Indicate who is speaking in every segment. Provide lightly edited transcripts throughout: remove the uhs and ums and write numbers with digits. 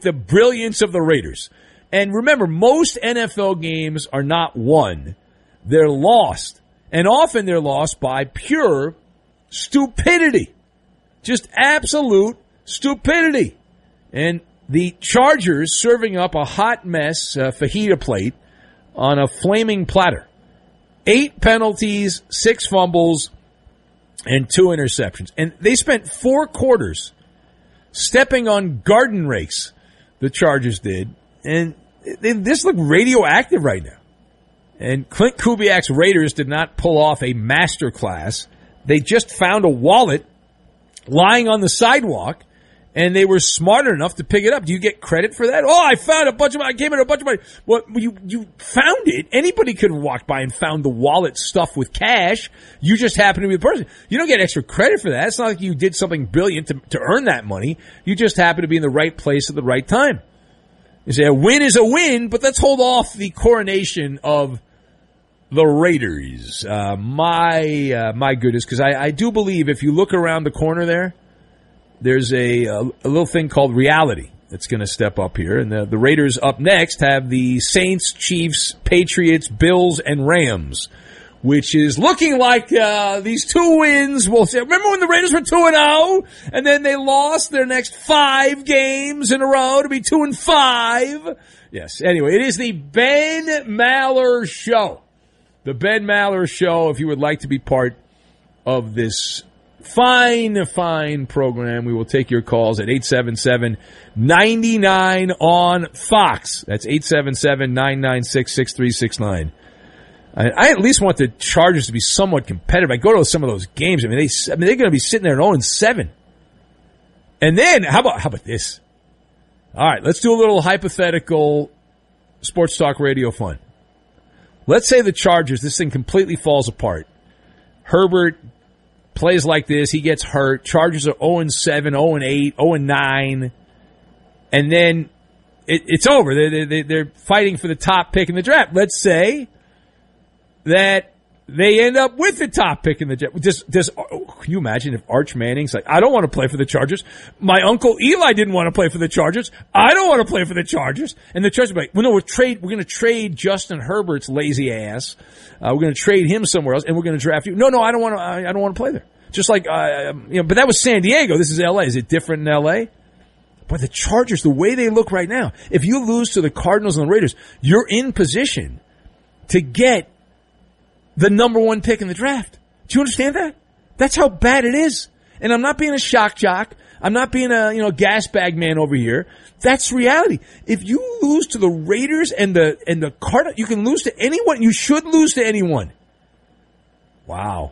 Speaker 1: the brilliance of the Raiders. And remember, most NFL games are not won. They're lost. And often they're lost by pure stupidity. Just absolute stupidity. And the Chargers serving up a hot mess fajita plate on a flaming platter. 8 penalties, 6 fumbles, and 2 interceptions. And they spent 4 quarters stepping on garden rakes, the Chargers did. And they just look radioactive right now. And Clint Kubiak's Raiders did not pull off a masterclass. They just found a wallet lying on the sidewalk, and they were smart enough to pick it up. Do you get credit for that? Oh, I found a bunch of money. I gave it a bunch of money. Well, you found it. Anybody could have walked by and found the wallet stuffed with cash. You just happen to be the person. You don't get extra credit for that. It's not like you did something brilliant to earn that money. You just happen to be in the right place at the right time. You say a win is a win, but let's hold off the coronation of the Raiders. My goodness, because I do believe if you look around the corner there's a little thing called reality that's going to step up here. And the Raiders up next have the Saints, Chiefs, Patriots, Bills, and Rams, which is looking like these 2 wins. We'll say, remember when the Raiders were 2-0, and then they lost their next 5 games in a row to be 2-5? Yes. Anyway, it is the Ben Maller Show. The Ben Maller Show, if you would like to be part of this fine program, we will take your calls at 877-99 on Fox. That's 877-996-6369. I at least want the Chargers to be somewhat competitive. I go to some of those games. I mean, they're going to be sitting there at 0-7. And then, how about this? All right, let's do a little hypothetical sports talk radio fun. Let's say the Chargers, this thing completely falls apart. Herbert plays like this. He gets hurt. Chargers are 0-7, 0-8, 0-9. And then it's over. They're fighting for the top pick in the draft. Let's say that they end up with the top pick in the draft. Can you imagine if Arch Manning's like, I don't want to play for the Chargers. My uncle Eli didn't want to play for the Chargers. I don't want to play for the Chargers. And the Chargers are like, well, no, we're going to trade Justin Herbert's lazy ass. We're going to trade him somewhere else, and we're going to draft you. No, I don't want to. I don't want to play there. Just like, but that was San Diego. This is L.A. Is it different in L.A.? But the Chargers, the way they look right now, if you lose to the Cardinals and the Raiders, you're in position to get the number 1 pick in the draft. Do you understand that? That's how bad it is. And I'm not being a shock jock. I'm not being a gas bag man over here. That's reality. If you lose to the Raiders and the Cardinals, you can lose to anyone. You should lose to anyone. Wow.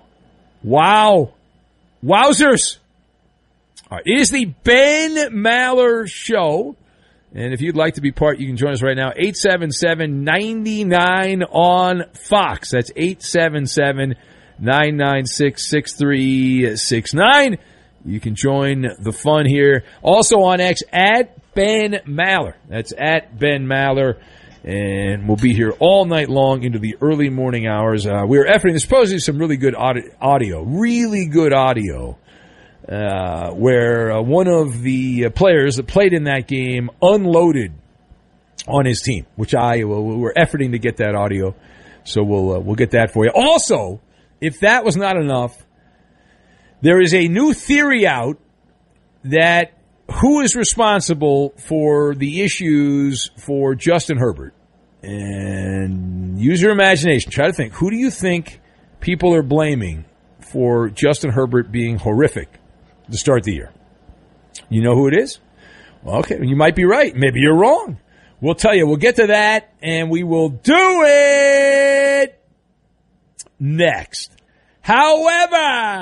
Speaker 1: Wowzers. All right. It is the Ben Maller Show. And if you'd like to be part, you can join us right now. 877-99 on Fox. That's 877-996-6369. You can join the fun here. Also on X, at Ben Maller. That's at Ben Maller. And we'll be here all night long into the early morning hours. We're efforting. There's supposedly some really good audio. Really good audio. Where one of the players that played in that game unloaded on his team, which we're efforting to get that audio, so we'll get that for you. Also, if that was not enough, there is a new theory out that who is responsible for the issues for Justin Herbert? And use your imagination. Try to think. Who do you think people are blaming for Justin Herbert being horrific to start the year? You know who it is? Well, okay, you might be right. Maybe you're wrong. We'll tell you. We'll get to that, and we will do it next. However,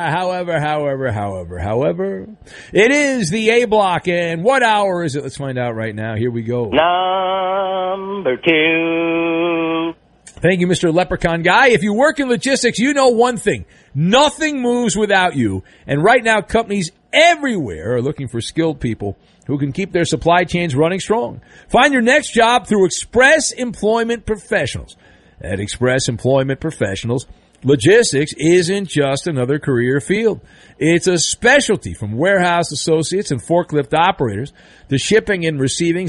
Speaker 1: it is the A block, and what hour is it? Let's find out right now. Here we go.
Speaker 2: Number 2.
Speaker 1: Thank you, Mr. Leprechaun Guy. If you work in logistics, you know one thing. Nothing moves without you. And right now, companies everywhere are looking for skilled people who can keep their supply chains running strong. Find your next job through Express Employment Professionals. At Express Employment Professionals, logistics isn't just another career field. It's a specialty, from warehouse associates and forklift operators to shipping and receiving